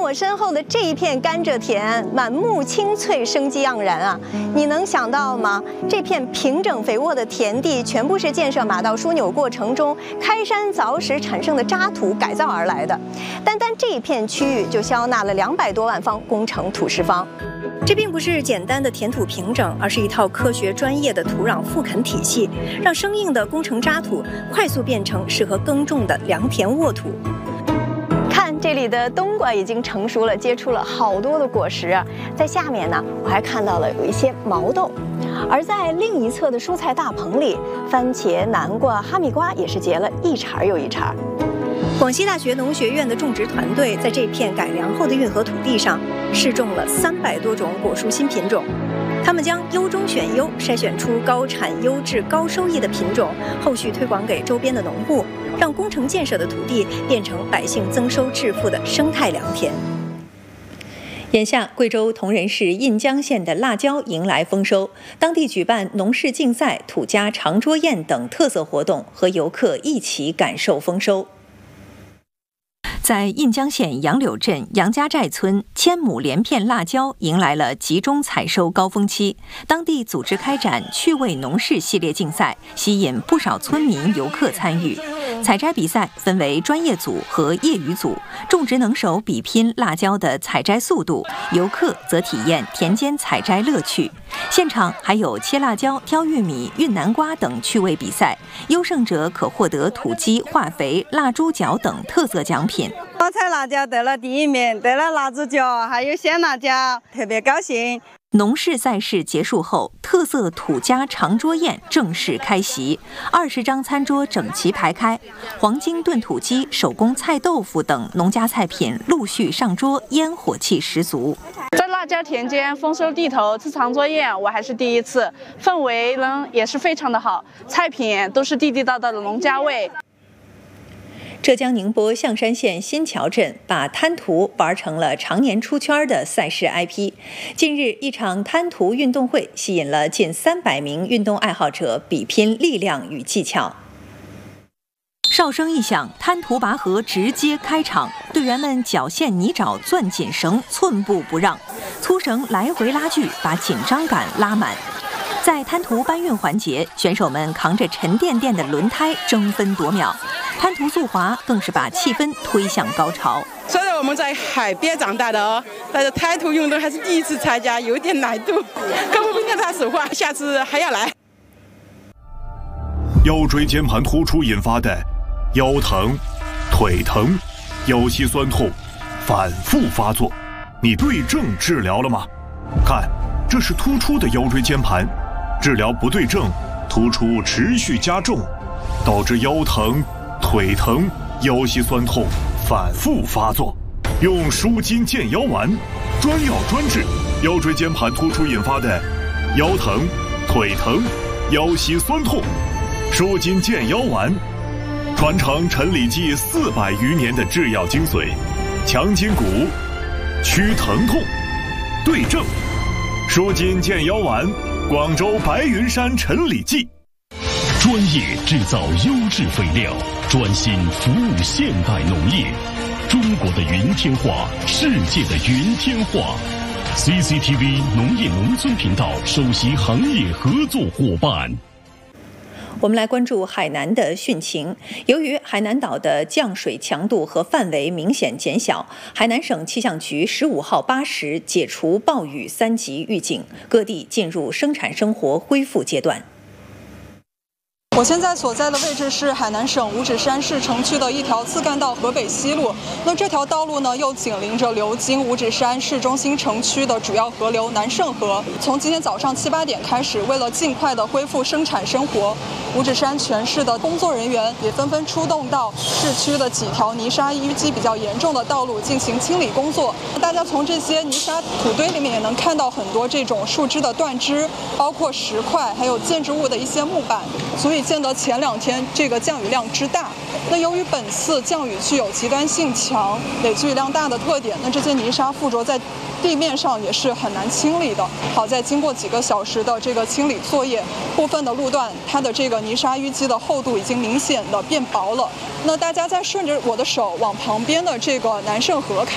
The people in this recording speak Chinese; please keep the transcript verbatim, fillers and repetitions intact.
我身后的这一片甘蔗田，满目青翠，生机盎然啊！你能想到吗？这片平整肥沃的田地，全部是建设马道枢纽过程中开山凿石产生的渣土改造而来的。单单这一片区域就消纳了两百多万方工程土石方。这并不是简单的填土平整，而是一套科学专业的土壤复垦体系，让生硬的工程渣土快速变成适合耕种的良田沃土。看这里的冬瓜已经成熟了，结出了好多的果实啊！在下面呢，我还看到了有一些毛豆，而在另一侧的蔬菜大棚里，番茄、南瓜、哈密瓜也是结了一茬又一茬。广西大学农学院的种植团队在这片改良后的运河土地上试种了三百多种果蔬新品种，他们将优中选优，筛选出高产、优质、高收益的品种，后续推广给周边的农户，让工程建设的土地变成百姓增收致富的生态良田。眼下，贵州铜仁市印江县的辣椒迎来丰收，当地举办农事竞赛、土家长桌宴等特色活动，和游客一起感受丰收。在印江县杨柳镇杨家寨村，千亩连片辣椒迎来了集中采收高峰期。当地组织开展趣味农事系列竞赛，吸引不少村民游客参与。采摘比赛分为专业组和业余组，种植能手比拼辣椒的采摘速度，游客则体验田间采摘乐趣。现场还有切辣椒、挑玉米、运南瓜等趣味比赛，优胜者可获得土鸡、化肥、腊猪脚等特色奖品。 我采辣椒得了第一名，得了腊猪脚，还有鲜辣椒，特别高兴。 农事赛事结束后，特色土家长桌宴正式开席，二十张餐桌整齐排开，黄金炖土鸡、手工菜豆腐等农家菜品陆续上桌，烟火气十足。 在辣椒田间丰收地头吃长桌宴，我还是第一次，氛围呢也是非常的好，菜品都是地地道道的农家味。 浙江宁波象山县新桥镇把滩涂玩成了常年出圈的赛事 I P。近日，一场滩涂运动会吸引了近三百名运动爱好者比拼力量与技巧。哨声一响，滩涂拔河直接开场，队员们绞线泥沼、攥紧绳，寸步不让，粗绳来回拉锯，把紧张感拉满。在滩涂搬运环节，选手们扛着沉甸甸的轮胎争分夺秒，滩涂速滑更是把气氛推向高潮。 虽然我们在海边长大的哦，但是滩涂运动还是第一次参加，有点难度，根本不跟他说话，下次还要来。 腰椎间盘突出引发的腰疼、腿疼、腰膝酸痛反复发作，你对症治疗了吗？看，这是突出的腰椎间盘。治疗不对症，突出持续加重，导致腰疼、腿疼、腰膝酸痛反复发作。用舒筋健腰丸，专药专治腰椎间盘突出引发的腰疼、腿疼、腰膝酸痛。舒筋健腰丸，传承陈李济四百余年的制药精髓，强筋骨，祛疼痛，对症。舒筋健腰丸，广州白云山陈李济。 专业制造优质肥料，专心服务现代农业。中国的云天化，世界的云天化。C C T V 农业农村频道首席行业合作伙伴。 我们来关注海南的汛情。由于海南岛的降水强度和范围明显减小，海南省气象局十五号八时解除暴雨三级预警，各地进入生产生活恢复阶段。 我现在所在的位置是海南省五指山市城区的一条自干道河北西路。那这条道路呢，又紧邻着流经五指山市中心城区的主要河流南圣河。从今天早上七八点开始，为了尽快的恢复生产生活，五指山全市的工作人员也纷纷出动到市区的几条泥沙淤积比较严重的道路进行清理工作。大家从这些泥沙土堆里面也能看到很多这种树枝的断枝，包括石块，还有建筑物的一些木板，足以见得前两天这个降雨量之大。那由于本次降雨具有极端性强、累积雨量大的特点，那这些泥沙附着在地面上也是很难清理的。好在经过几个小时的这个清理作业，部分的路段它的这个泥沙淤积的厚度已经明显的变薄了。那大家再顺着我的手往旁边的这个南圣河看。